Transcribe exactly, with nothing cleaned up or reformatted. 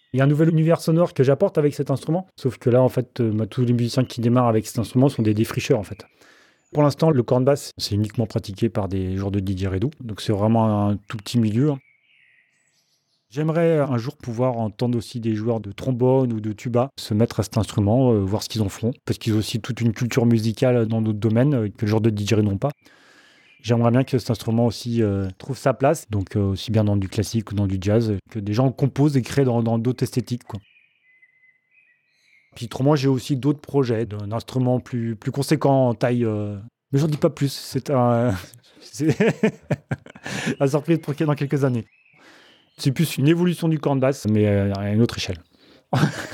Il y a un nouvel univers sonore que j'apporte avec cet instrument, sauf que là, en fait, euh, bah, tous les musiciens qui démarrent avec cet instrument sont des défricheurs, en fait. Pour l'instant, le corn bass, c'est uniquement pratiqué par des joueurs de didgeridoo, donc c'est vraiment un tout petit milieu. J'aimerais un jour pouvoir entendre aussi des joueurs de trombone ou de tuba se mettre à cet instrument, euh, voir ce qu'ils en font, parce qu'ils ont aussi toute une culture musicale dans d'autres domaines euh, que le genre de didgeridoo n'ont pas. J'aimerais bien que cet instrument aussi euh, trouve sa place, donc euh, aussi bien dans du classique ou dans du jazz, que des gens composent et créent dans dans d'autres esthétiques, quoi. Puis autrement, j'ai aussi d'autres projets d'un instrument plus, plus conséquent en taille. euh, Mais j'en dis pas plus. C'est un... c'est la surprise pour dans quelques années. C'est plus une évolution du corn bass, mais euh, à une autre échelle.